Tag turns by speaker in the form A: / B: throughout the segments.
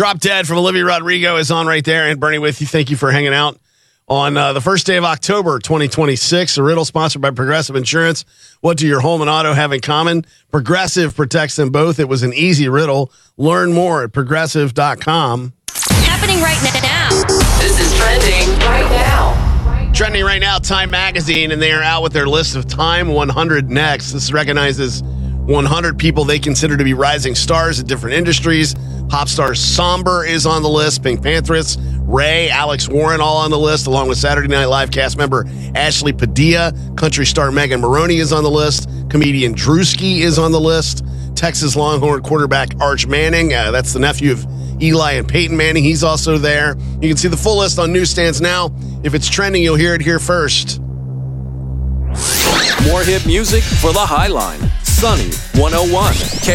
A: Drop Dead from Olivia Rodrigo is on right there. And Bernie with you. Thank you for hanging out on the first day of October 2026. A riddle sponsored by Progressive Insurance. What do your home and auto have in common? Progressive protects them both. It was an easy riddle. Learn more at progressive.com.
B: Happening right now.
C: This is trending right now.
A: Trending right now, Time Magazine, and they are out with their list of Time 100 Next. This recognizes 100 people they consider to be rising stars in different industries. Pop star Somber is on the list. Pink Panthers, Ray, Alex Warren, all on the list, along with Saturday Night Live cast member Ashley Padilla. Country star Megan Maroney is on the list. Comedian Drewski is on the list. Texas Longhorn quarterback Arch Manning, that's the nephew of Eli and Peyton Manning. He's also there. You can see the full list on newsstands now. If it's trending, you'll hear it here first.
D: More hit music for the Highline. Sunny 101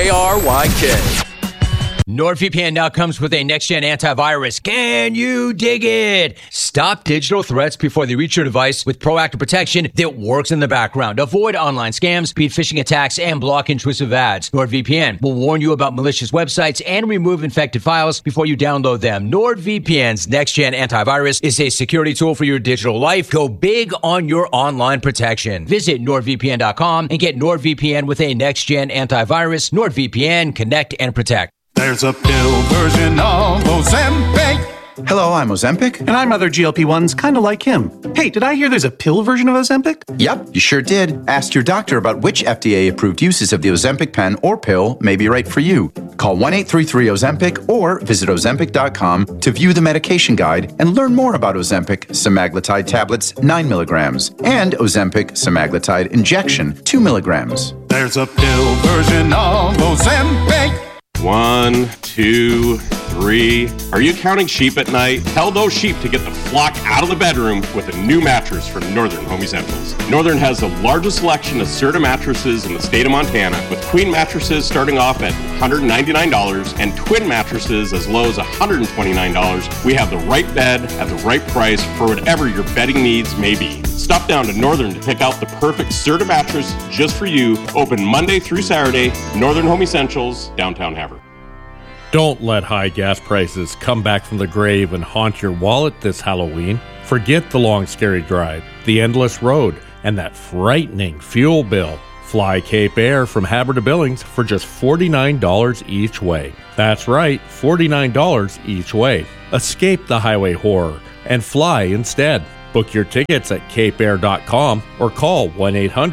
D: KRYK.
E: NordVPN now comes with a next-gen antivirus. Can you dig it? Stop digital threats before they reach your device with proactive protection that works in the background. Avoid online scams, beat phishing attacks, and block intrusive ads. NordVPN will warn you about malicious websites and remove infected files before you download them. NordVPN's next-gen antivirus is a security tool for your digital life. Go big on your online protection. Visit NordVPN.com and get NordVPN with a next-gen antivirus. NordVPN, connect and protect.
F: There's a pill version of Ozempic.
G: Hello, I'm Ozempic.
H: And I'm other GLP-1s kind of like him. Hey, did I hear there's a pill version of Ozempic?
G: Yep, you sure did. Ask your doctor about which FDA-approved uses of the Ozempic pen or pill may be right for you. Call 1-833-OZEMPIC or visit Ozempic.com to view the medication guide and learn more about Ozempic semaglutide tablets 9 milligrams and Ozempic semaglutide injection 2 milligrams.
F: There's a pill version of Ozempic.
I: 1, 2, 3. Are you counting sheep at night? Tell those sheep to get the flock out of the bedroom with a new mattress from Northern Home Essentials. Northern has the largest selection of Serta mattresses in the state of Montana, with queen mattresses starting off at $199 and twin mattresses as low as $129. We have the right bed at the right price for whatever your bedding needs may be. Stop down to Northern to pick out the perfect Serta mattress just for you. Open Monday through Saturday. Northern Home Essentials, downtown Havre.
J: Don't let high gas prices come back from the grave and haunt your wallet this Halloween. Forget the long, scary drive, the endless road, and that frightening fuel bill. Fly Cape Air from Havre to Billings for just $49 each way. That's right, $49 each way. Escape the highway horror and fly instead. Book your tickets at capeair.com or call 1-800